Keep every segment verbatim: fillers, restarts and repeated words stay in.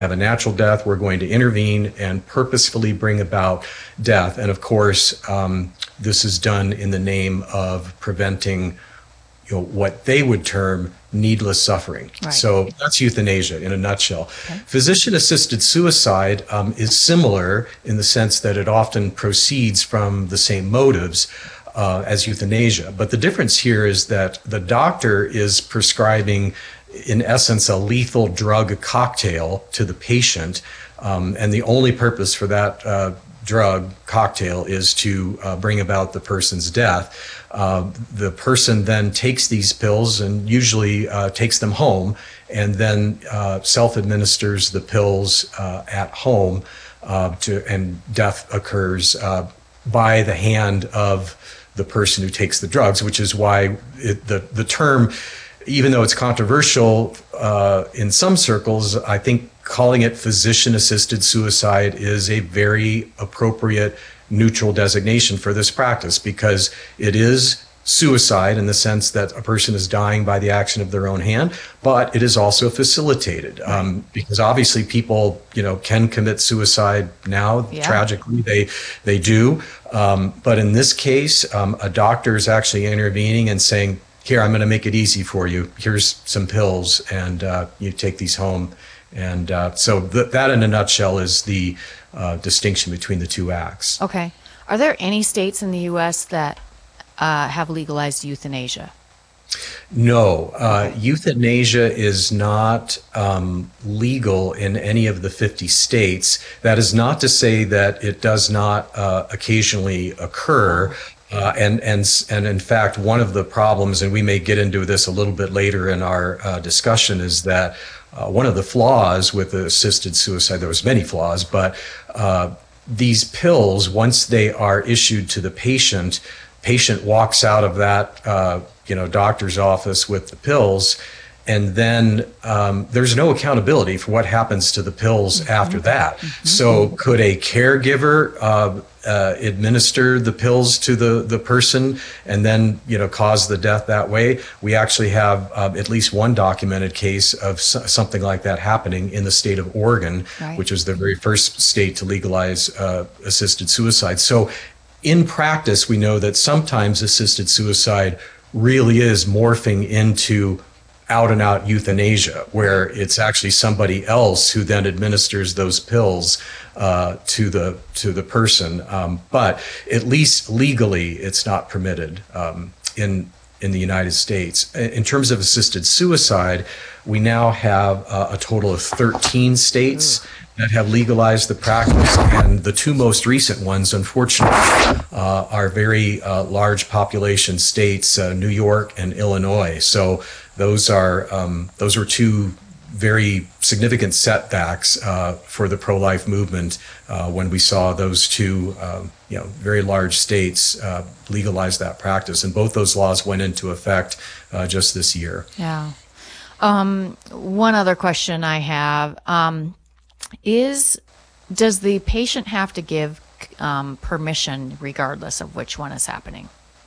have a natural death, we're going to intervene and purposefully bring about death. And of course, um, this is done in the name of preventing, you know, what they would term needless suffering. Right. So that's euthanasia in a nutshell. Okay. Physician-assisted suicide um, is similar in the sense that it often proceeds from the same motives uh, as euthanasia. But the difference here is that the doctor is prescribing, in essence, a lethal drug cocktail to the patient, um, and the only purpose for that uh, drug cocktail is to uh, bring about the person's death. Uh, the person then takes these pills and usually uh, takes them home, and then uh, self-administers the pills uh, at home, uh, to, and death occurs uh, by the hand of the person who takes the drugs, which is why it, the, the term, even though it's controversial uh, in some circles, I think calling it physician-assisted suicide is a very appropriate neutral designation for this practice, because it is suicide in the sense that a person is dying by the action of their own hand, but it is also facilitated, um, because obviously people, you know, can commit suicide now. Yeah. Tragically, they they do. Um, but in this case, um, a doctor is actually intervening and saying, "Here, I'm going to make it easy for you. Here's some pills, and uh, you take these home." And uh, so th- that, in a nutshell, is the uh, distinction between the two acts. Okay. Are there any states in the U S that uh, have legalized euthanasia? No. Uh, euthanasia is not um, legal in any of the fifty states. That is not to say that it does not uh, occasionally occur. Uh, and, and, and in fact, one of the problems, and we may get into this a little bit later in our uh, discussion, is that uh, one of the flaws with assisted suicide, there was many flaws, but uh, these pills, once they are issued to the patient, patient walks out of that uh, you know, doctor's office with the pills, and then um, there's no accountability for what happens to the pills mm-hmm. after that. Mm-hmm. So could a caregiver uh, uh, administer the pills to the, the person and then, you know, cause the death that way? We actually have uh, at least one documented case of so- something like that happening in the state of Oregon, right. which was the very first state to legalize uh, assisted suicide. So in practice, we know that sometimes assisted suicide really is morphing into out and out euthanasia, where it's actually somebody else who then administers those pills uh, to the to the person. Um, but at least legally, it's not permitted um, in in the United States. In terms of assisted suicide, we now have uh, a total of thirteen states that have legalized the practice, and the two most recent ones, unfortunately, uh, are very uh, large population states, uh, New York and Illinois. So those are um, those are two very significant setbacks uh, for the pro-life movement uh, when we saw those two, um, you know, very large states uh, legalize that practice, and both those laws went into effect uh, just this year. Yeah. Um, one other question I have. Um, Is does the patient have to give um, permission regardless of which one is happening?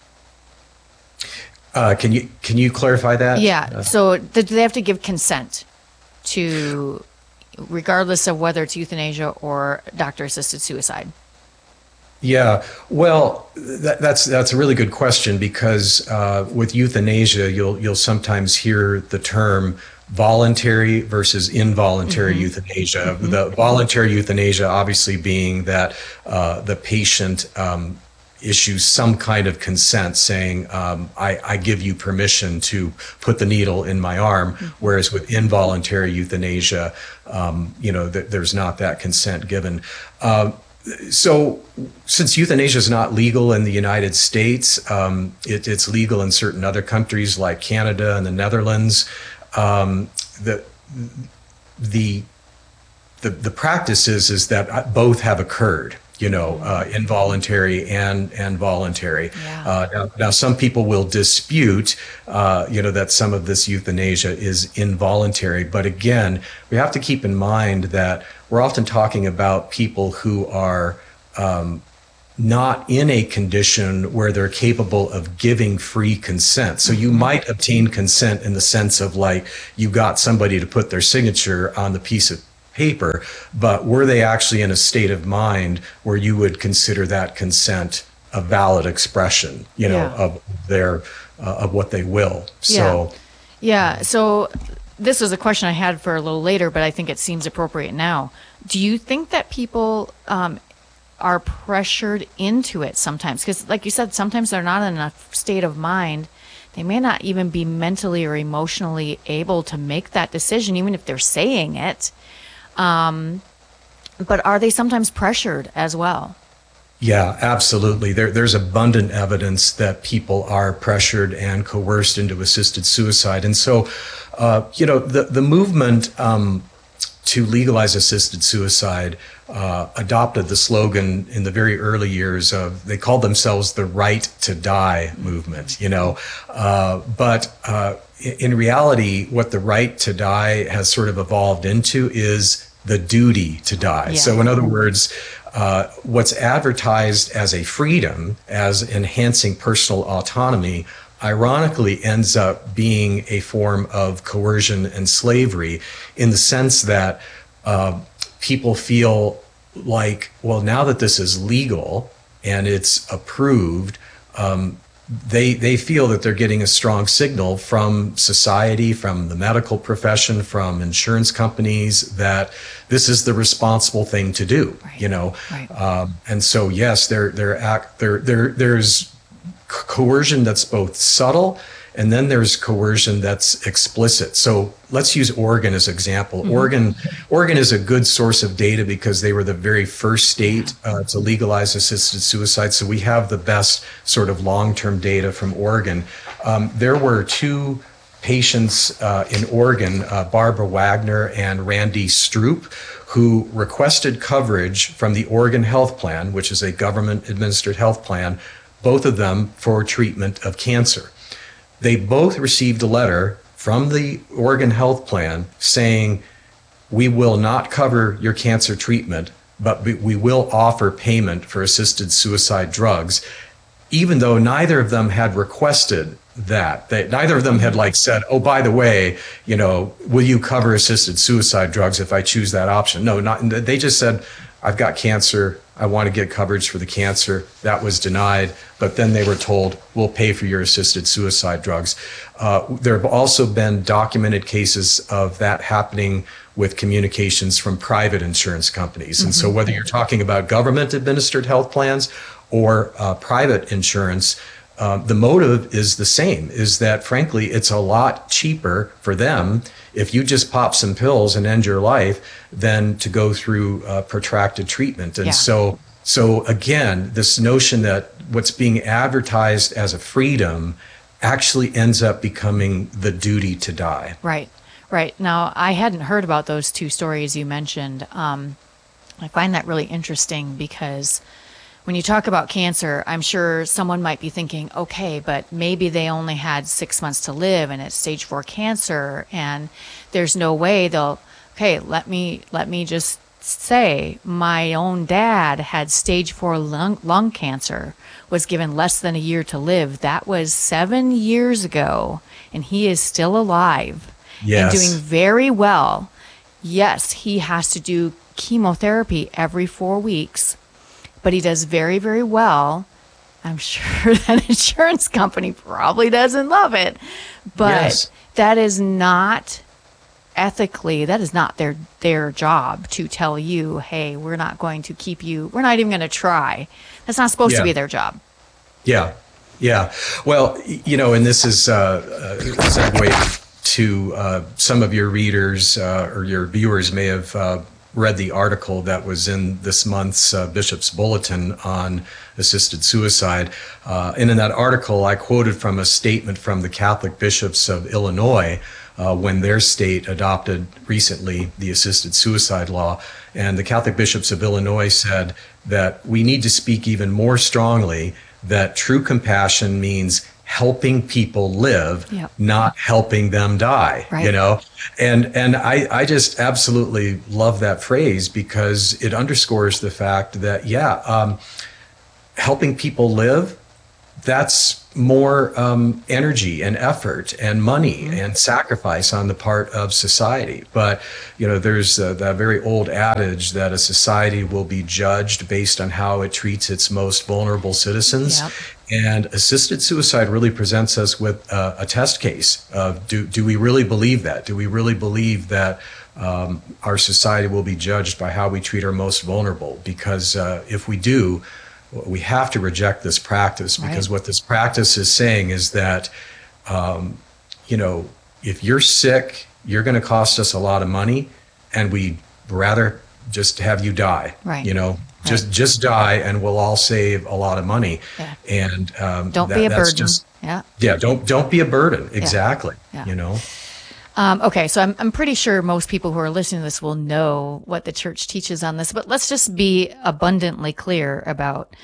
Uh, can you can you clarify that? Yeah. Uh, so do they have to give consent to, regardless of whether it's euthanasia or doctor-assisted suicide? Yeah, well, that, that's that's a really good question, because uh, with euthanasia, you'll you'll sometimes hear the term voluntary versus involuntary mm-hmm. euthanasia. Mm-hmm. The voluntary euthanasia obviously being that uh, the patient um, issues some kind of consent saying, um, I, I give you permission to put the needle in my arm, mm-hmm. whereas with involuntary euthanasia, um, you know, th- there's not that consent given. Uh, So since euthanasia is not legal in the United States, um, it, it's legal in certain other countries like Canada and the Netherlands. Um, the, the, the, the practice is, is that both have occurred, you know, uh, involuntary and, and voluntary. Yeah. Uh, now, now, some people will dispute, uh, you know, that some of this euthanasia is involuntary. But again, we have to keep in mind that we're often talking about people who are um, not in a condition where they're capable of giving free consent. So you might obtain consent in the sense of, like, you got somebody to put their signature on the piece of paper, but were they actually in a state of mind where you would consider that consent a valid expression, you know, Yeah. of their uh, of what they will. So, Yeah. So this was a question I had for a little later, but I think it seems appropriate now. Do you think that people um, are pressured into it sometimes? Because, like you said, sometimes they're not in a state of mind. They may not even be mentally or emotionally able to make that decision, even if they're saying it. Um, but are they sometimes pressured as well? yeah, absolutely. There, there's abundant evidence that people are pressured and coerced into assisted suicide. And so, uh, you know, the, the movement um, to legalize assisted suicide uh, adopted the slogan in the very early years of, they called themselves the Right to Die movement, you know. Uh, but uh, in reality, what the right to die has sort of evolved into is the duty to die. Yeah. So in other words, uh, what's advertised as a freedom, as enhancing personal autonomy, ironically ends up being a form of coercion and slavery, in the sense that uh, people feel like, well, now that this is legal and it's approved, um, they they feel that they're getting a strong signal from society, from the medical profession, from insurance companies, that this is the responsible thing to do. Right. You know, Right. um, and so yes, there there act there there there's coercion that's both subtle, and then there's coercion that's explicit. So let's use Oregon as an example. Mm-hmm. Oregon, Oregon is a good source of data because they were the very first state uh, to legalize assisted suicide. So we have the best sort of long-term data from Oregon. Um, there were two patients uh, in Oregon, uh, Barbara Wagner and Randy Stroop, who requested coverage from the Oregon Health Plan, which is a government-administered health plan, both of them for treatment of cancer. They both received a letter from the Oregon Health Plan saying, we will not cover your cancer treatment, but we will offer payment for assisted suicide drugs, even though neither of them had requested that. They, neither of them had like said, oh, by the way, you know, will you cover assisted suicide drugs if I choose that option? No, not. They just said, I've got cancer. I want to get coverage for the cancer. That was denied. But then they were told, we'll pay for your assisted suicide drugs. Uh, there have also been documented cases of that happening with communications from private insurance companies. Mm-hmm. And so whether you're talking about government administered health plans or uh, private insurance, Uh, the motive is the same, is that, frankly, it's a lot cheaper for them if you just pop some pills and end your life than to go through uh, protracted treatment. And Yeah. so, so again, this notion that what's being advertised as a freedom actually ends up becoming the duty to die. Right, right. Now, I hadn't heard about those two stories you mentioned. Um, I find that really interesting because when you talk about cancer, I'm sure someone might be thinking, okay, but maybe they only had six months to live and it's stage four cancer, and there's no way they'll, okay, let me, let me just say my own dad had stage four lung, lung cancer, was given less than a year to live. That was seven years ago, and he is still alive Yes. and doing very well. Yes, he has to do chemotherapy every four weeks. But he does very, very well. I'm sure that insurance company probably doesn't love it. But Yes. that is not ethically, that is not their their job to tell you, hey, we're not going to keep you, we're not even going to try. That's not supposed Yeah. to be their job. Yeah, yeah. Well, y- you know, and this is uh, a segue to uh, some of your readers uh, or your viewers may have uh, read the article that was in this month's uh, Bishop's Bulletin on assisted suicide. Uh, and in that article, I quoted from a statement from the Catholic bishops of Illinois uh, when their state adopted recently the assisted suicide law. And the Catholic bishops of Illinois said that we need to speak even more strongly that true compassion means helping people live, Yep. not helping them die, Right. you know? And and I, I just absolutely love that phrase because it underscores the fact that, yeah, um, helping people live that's more um, energy and effort and money and sacrifice on the part of society. But, you know, there's uh, that very old adage that a society will be judged based on how it treats its most vulnerable citizens. Yep. And assisted suicide really presents us with uh, a test case of do, do we really believe that? Do we really believe that um, our society will be judged by how we treat our most vulnerable? Because uh, if we do, we have to reject this practice, because Right. what this practice is saying is that, um, you know, if you're sick, you're going to cost us a lot of money, and we'd rather just have you die. Right. You know, just just die, and we'll all save a lot of money. Yeah. And um, Don't that- be a that's burden. Just, Yeah. yeah. Don't don't be a burden. Exactly. Yeah. You know. Um, okay, so I'm I'm pretty sure most people who are listening to this will know what the church teaches on this, but let's just be abundantly clear about,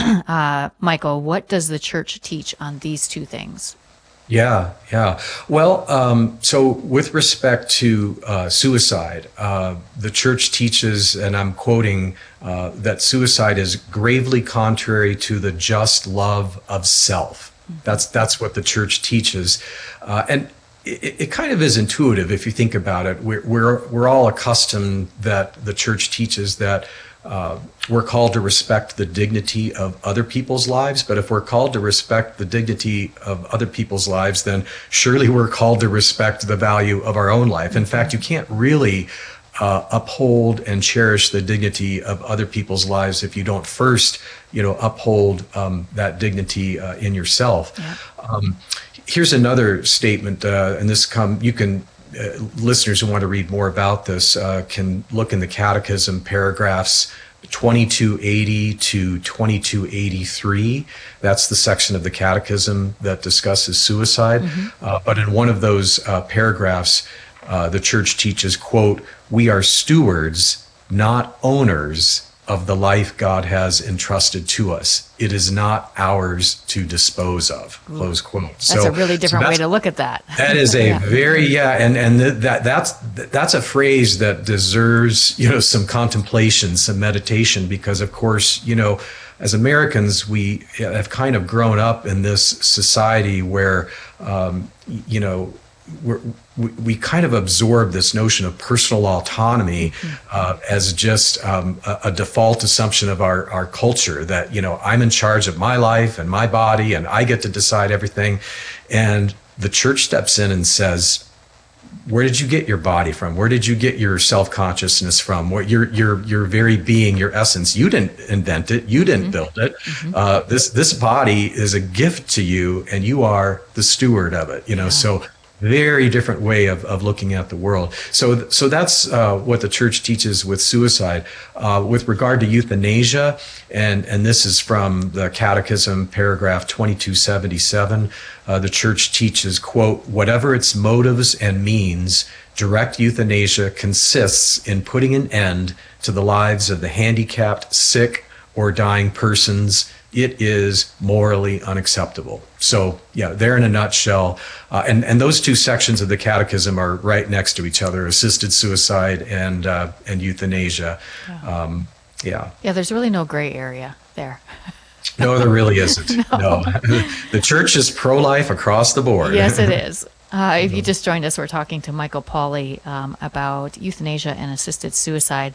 uh, Michael, what does the church teach on these two things? Yeah, yeah. Well, um, so with respect to uh, suicide, uh, the church teaches, and I'm quoting, uh, that suicide is gravely contrary to the just love of self. That's that's what the church teaches, uh, and it, it kind of is intuitive if you think about it. We're we're we're all accustomed that the church teaches that. Uh, we're called to respect the dignity of other people's lives, but if we're called to respect the dignity of other people's lives, then surely we're called to respect the value of our own life. In fact, you can't really uh, uphold and cherish the dignity of other people's lives if you don't first, you know, uphold um, that dignity uh, in yourself. Yeah. Um, here's another statement, uh, and this come you can. Uh, listeners who want to read more about this uh, can look in the Catechism, paragraphs twenty-two eighty to twenty-two eighty-three. That's the section of the Catechism that discusses suicide. Mm-hmm. Uh, but in one of those uh, paragraphs, uh, the church teaches, quote, "We are stewards, not owners, of the life God has entrusted to us. It is not ours to dispose of," close quote. That's so, a really different so way to look at that. That is a Yeah. very, yeah, and and th- that that's that's a phrase that deserves, you know, some contemplation, some meditation, because of course, you know, as Americans, we have kind of grown up in this society where, um, you know, we're, we we kind of absorb this notion of personal autonomy uh, as just um, a, a default assumption of our, our culture, that, you know, I'm in charge of my life and my body and I get to decide everything. And the church steps in and says, where did you get your body from? Where did you get your self-consciousness from? What your your your very being, your essence? You didn't invent it. You didn't mm-hmm. build it. Mm-hmm. Uh, this this body is a gift to you, and you are the steward of it. You know, yeah. so. Very different way of, of looking at the world. So so that's uh, what the church teaches with suicide. Uh, with regard to euthanasia, and, and this is from the Catechism, paragraph twenty-two seventy-seven, uh, the church teaches, quote, "Whatever its motives and means, direct euthanasia consists in putting an end to the lives of the handicapped, sick, or dying persons. It is morally unacceptable." So, yeah, there in a nutshell. Uh, and, and those two sections of the Catechism are right next to each other, assisted suicide and uh, and euthanasia. Yeah. Um, yeah. Yeah, there's really no gray area there. No, there really isn't. no. no. The church is pro-life across the board. Yes, it is. Uh, if you just joined us, we're talking to Michael Pauly um, about euthanasia and assisted suicide.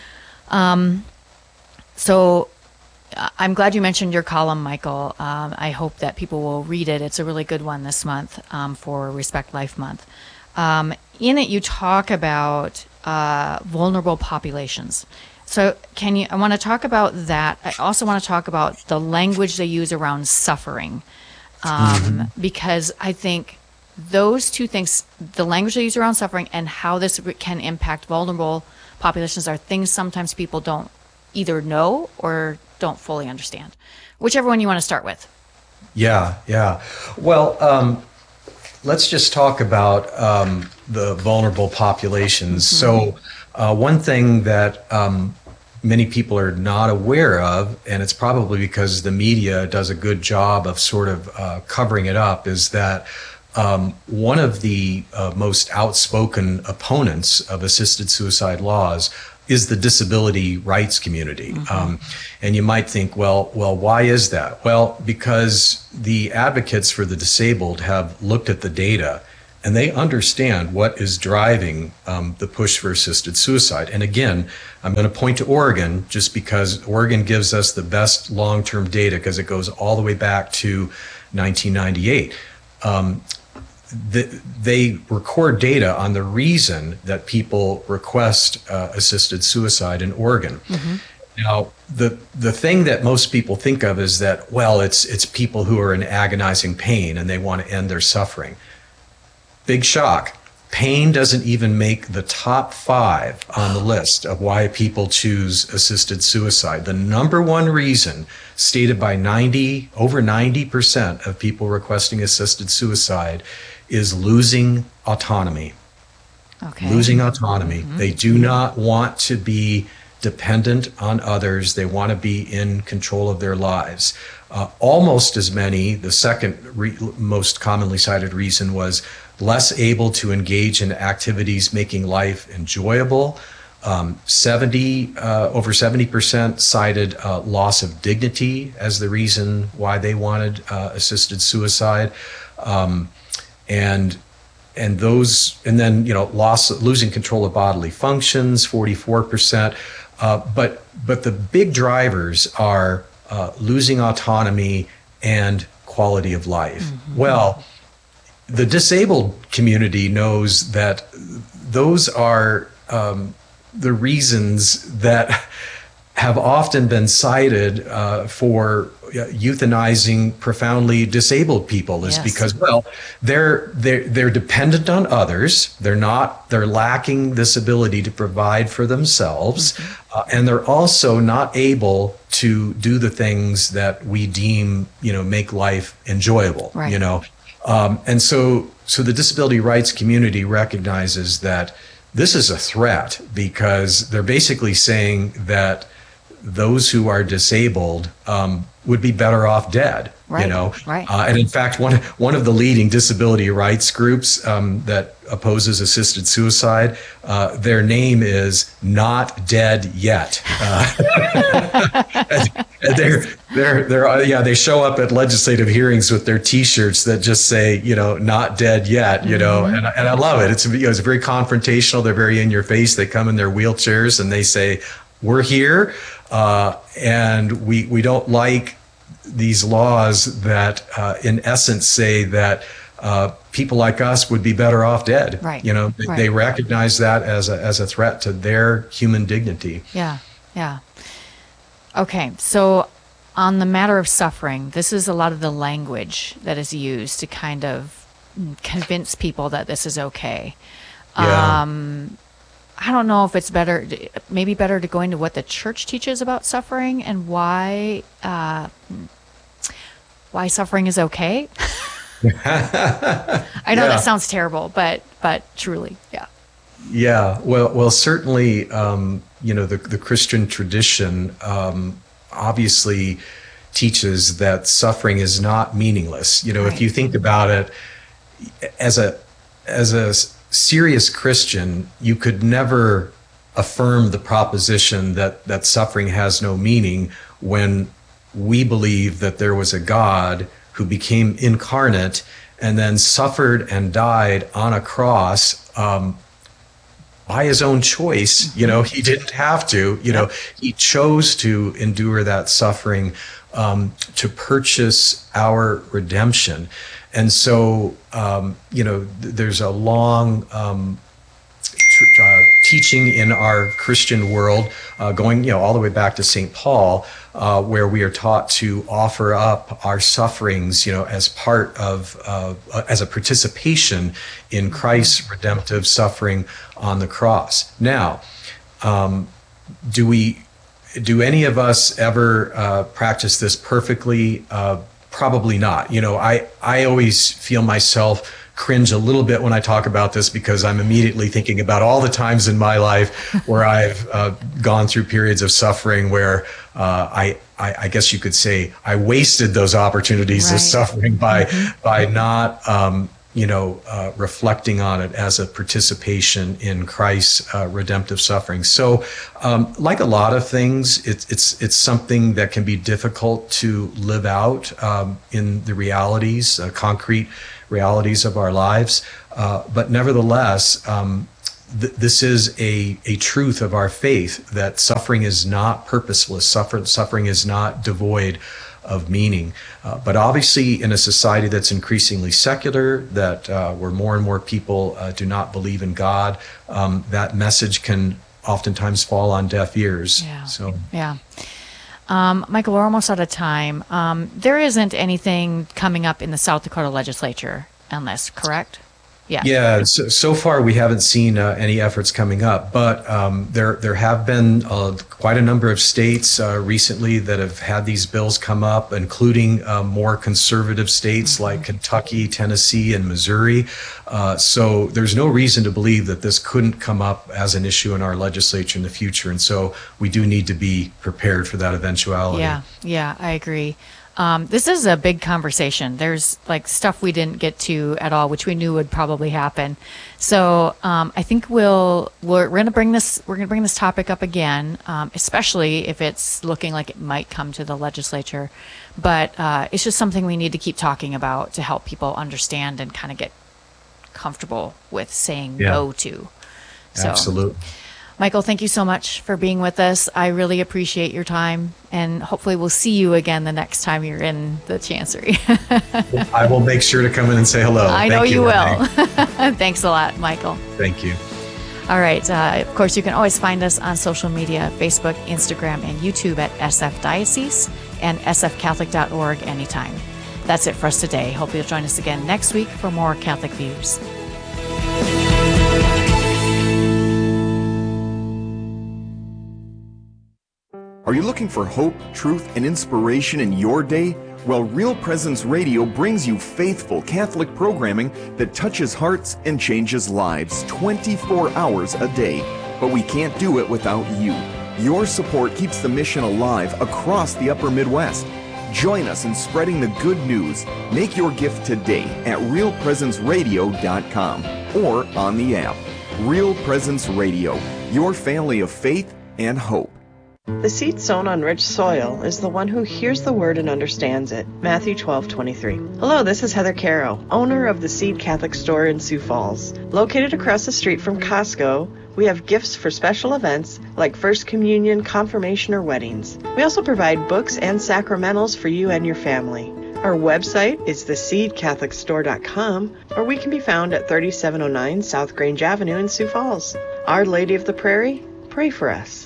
Um, so... I'm glad you mentioned your column, Michael. Um, I hope that people will read it. It's a really good one this month um, for Respect Life Month. Um, in it, you talk about uh, vulnerable populations. So, can you? I want to talk about that. I also want to talk about the language they use around suffering, um, mm-hmm. because I think those two things, the language they use around suffering and how this can impact vulnerable populations, are things sometimes people don't either know or don't fully understand. Whichever one you want to start with. Yeah, yeah. Well, um, let's just talk about um, the vulnerable populations. Mm-hmm. So uh, one thing that um, many people are not aware of, and it's probably because the media does a good job of sort of uh, covering it up, is that um, one of the uh, most outspoken opponents of assisted suicide laws is the disability rights community. Mm-hmm. Um, and you might think, well, well, why is that? Well, because the advocates for the disabled have looked at the data and they understand what is driving um, the push for assisted suicide. And again, I'm going to point to Oregon just because Oregon gives us the best long-term data because it goes all the way back to nineteen ninety-eight. Um, The, they record data on the reason that people request uh, assisted suicide in Oregon. Mm-hmm. Now, the the thing that most people think of is that, well, it's it's people who are in agonizing pain and they want to end their suffering. Big shock. Pain doesn't even make the top five on the list of why people choose assisted suicide. The number one reason stated by ninety, over ninety percent of people requesting assisted suicide is losing autonomy. Okay. Losing autonomy. Mm-hmm. They do not want to be dependent on others. They want to be in control of their lives. Uh, almost as many, the second re- most commonly cited reason was less able to engage in activities making life enjoyable. Um, seventy, uh, over seventy percent cited uh, loss of dignity as the reason why they wanted uh, assisted suicide. Um, and and those, and then, you know, loss, losing control of bodily functions, forty-four percent. Uh, but but the big drivers are uh, losing autonomy and quality of life. Mm-hmm. Well, the disabled community knows that those are um, the reasons that have often been cited uh, for euthanizing profoundly disabled people is yes. because, well, they're they're they're dependent on others. They're not. They're lacking this ability to provide for themselves, mm-hmm. uh, and they're also not able to do the things that we deem, you know, make life enjoyable. Right. You know, um, and so so the disability rights community recognizes that this is a threat because they're basically saying that those who are disabled um, would be better off dead, right, you know. Right. Uh, and in fact, one one of the leading disability rights groups um, that opposes assisted suicide, uh, their name is Not Dead Yet. Uh, and, and they're they're they're yeah they show up at legislative hearings with their T-shirts that just say, you know, Not Dead Yet, you know, mm-hmm. and and I love it. It's you know, it's very confrontational. They're very in your face. They come in their wheelchairs and they say, we're here. Uh, and we we don't like these laws that, uh, in essence, say that uh, people like us would be better off dead. Right. You know, they, right. they recognize that as a as a threat to their human dignity. Yeah. Yeah. Okay. So, on the matter of suffering, this is a lot of the language that is used to kind of convince people that this is okay. Yeah. Um, I don't know if it's better, maybe better to go into what the church teaches about suffering and why uh, why suffering is okay. I know yeah. that sounds terrible, but but truly, yeah. Yeah, well, well, certainly, um, you know, the the Christian tradition um, obviously teaches that suffering is not meaningless. You know, right. if you think about it, as a as a serious Christian, you could never affirm the proposition that, that suffering has no meaning when we believe that there was a God who became incarnate and then suffered and died on a cross um, by his own choice. You know, he didn't have to, you know, he chose to endure that suffering um, to purchase our redemption. And so, um, you know, th- there's a long um, tr- uh, teaching in our Christian world, uh, going, you know, all the way back to Saint Paul, uh, where we are taught to offer up our sufferings, you know, as part of, uh, as a participation in Christ's redemptive suffering on the cross. Now, um, do we, do any of us ever uh, practice this perfectly? Uh, Probably not. You know, I, I always feel myself cringe a little bit when I talk about this because I'm immediately thinking about all the times in my life where I've uh, gone through periods of suffering where uh, I, I, I guess you could say I wasted those opportunities right. of suffering by, mm-hmm. by not, um, you know, uh, reflecting on it as a participation in Christ's uh, redemptive suffering. So, um, like a lot of things, it's it's it's something that can be difficult to live out um, in the realities, uh, concrete realities of our lives. Uh, but nevertheless, um, th- this is a a truth of our faith that suffering is not purposeless. Suffer- suffering is not devoid of meaning. Uh, but obviously, in a society that's increasingly secular, that uh, where more and more people uh, do not believe in God, um, that message can oftentimes fall on deaf ears. Yeah. So, yeah. Um, Michael, we're almost out of time. Um, there isn't anything coming up in the South Dakota legislature on this, correct? Yeah. Yeah. So, so far, we haven't seen uh, any efforts coming up, but um, there there have been uh, quite a number of states uh, recently that have had these bills come up, including uh, more conservative states mm-hmm. like Kentucky, Tennessee, and Missouri. Uh, so there's no reason to believe that this couldn't come up as an issue in our legislature in the future, and so we do need to be prepared for that eventuality. Yeah. Yeah, I agree. Um, this is a big conversation. There's like stuff we didn't get to at all, which we knew would probably happen. So um, I think we'll we're, we're going to bring this we're going to bring this topic up again, um, especially if it's looking like it might come to the legislature. But uh, it's just something we need to keep talking about to help people understand and kind of get comfortable with saying yeah. no to. So, Absolutely. Michael, thank you so much for being with us. I really appreciate your time, and hopefully we'll see you again the next time you're in the Chancery. I will make sure to come in and say hello. I Thank know you, you will. Thanks a lot, Michael. Thank you. All right. Uh, of course, you can always find us on social media, Facebook, Instagram, and YouTube at S F Diocese and S F Catholic dot org anytime. That's it for us today. Hope you'll join us again next week for more Catholic Views. Are you looking for hope, truth, and inspiration in your day? Well, Real Presence Radio brings you faithful Catholic programming that touches hearts and changes lives twenty-four hours a day. But we can't do it without you. Your support keeps the mission alive across the upper Midwest. Join us in spreading the good news. Make your gift today at real presence radio dot com or on the app. Real Presence Radio, your family of faith and hope. The seed sown on rich soil is the one who hears the word and understands it. Matthew twelve twenty-three. Hello, this is Heather Caro, owner of the Seed Catholic Store in Sioux Falls. Located across the street from Costco, we have gifts for special events like First Communion, Confirmation, or weddings. We also provide books and sacramentals for you and your family. Our website is the seed catholic store dot com, or we can be found at thirty-seven oh nine South Grange Avenue in Sioux Falls. Our Lady of the Prairie, pray for us.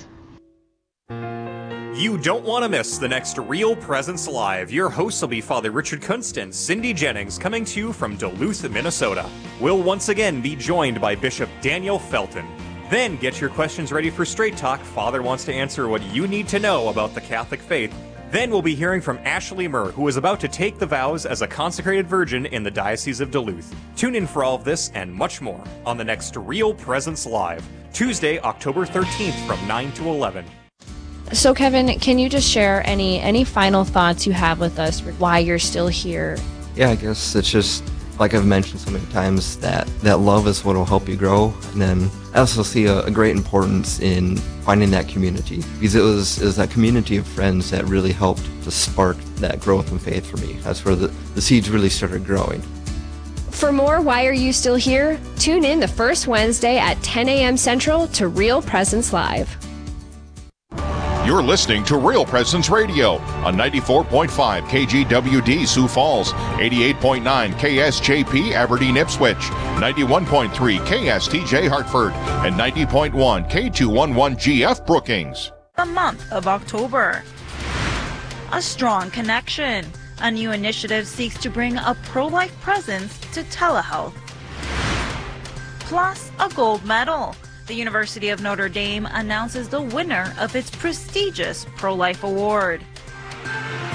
You don't want to miss the next Real Presence Live. Your hosts will be Father Richard Kunst and Cindy Jennings, coming to you from Duluth, Minnesota. We'll once again be joined by Bishop Daniel Felton. Then get your questions ready for Straight Talk. Father wants to answer what you need to know about the Catholic faith. Then we'll be hearing from Ashley Murr, who is about to take the vows as a consecrated virgin in the Diocese of Duluth. Tune in for all of this and much more on the next Real Presence Live, Tuesday, October thirteenth from nine to eleven. So, Kevin, can you just share any any final thoughts you have with us, why you're still here? Yeah, I guess it's just, like I've mentioned so many times, that, that love is what will help you grow. And then I also see a, a great importance in finding that community, because it was, it was that community of friends that really helped to spark that growth in faith for me. That's where the, the seeds really started growing. For more Why Are You Still Here? Tune in the first Wednesday at ten a.m. Central to Real Presence Live. You're listening to Real Presence Radio on ninety-four point five K G W D Sioux Falls, eighty-eight point nine K S J P Aberdeen Ipswich, ninety-one point three K S T J Hartford, and ninety point one K two eleven G F Brookings. The month of October. A strong connection. A new initiative seeks to bring a pro-life presence to telehealth. Plus, a gold medal. The University of Notre Dame announces the winner of its prestigious Pro-Life Award.